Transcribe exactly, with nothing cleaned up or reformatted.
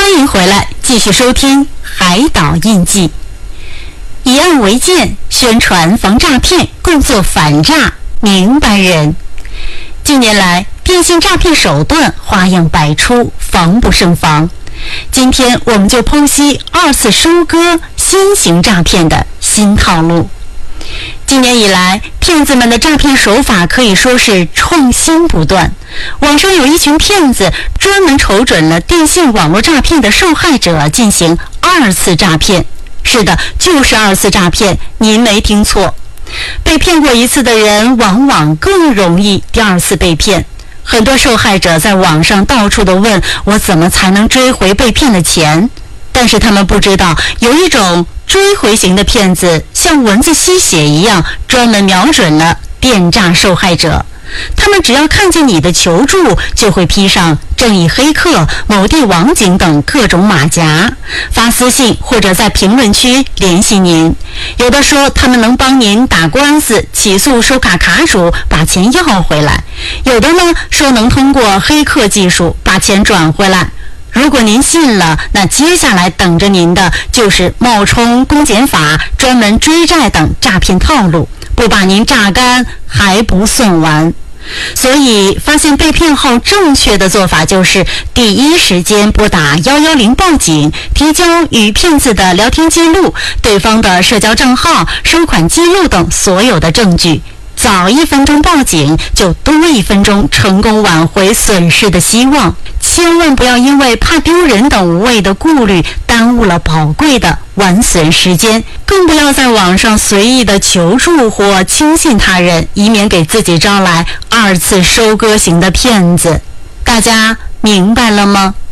欢迎回来，继续收听《海岛印记》。以案为鉴，宣传防诈骗，共做反诈明白人。近年来，电信诈骗手段花样百出，防不胜防。今天我们就剖析二次收割新型诈骗的新套路。今年以来，骗子们的诈骗手法可以说是创新不断。网上有一群骗子专门瞅准了电信网络诈骗的受害者进行二次诈骗。是的，就是二次诈骗，您没听错。被骗过一次的人往往更容易第二次被骗。很多受害者在网上到处都问我怎么才能追回被骗的钱，但是他们不知道有一种追回型的骗子像蚊子吸血一样，专门瞄准了电诈受害者。他们只要看见你的求助，就会披上正义黑客、某地网警等各种马甲，发私信或者在评论区联系您。有的说他们能帮您打官司、起诉收卡卡主，把钱要回来；有的呢说能通过黑客技术把钱转回来。如果您信了，那接下来等着您的就是冒充公检法、专门追债等诈骗套路，不把您榨干还不算完。所以发现被骗后，正确的做法就是第一时间拨打一一零报警，提交与骗子的聊天记录、对方的社交账号、收款记录等所有的证据。早一分钟报警，就多一分钟成功挽回损失的希望。千万不要因为怕丢人等无谓的顾虑，耽误了宝贵的挽损时间。更不要在网上随意的求助或轻信他人，以免给自己招来二次收割型的骗子。大家明白了吗？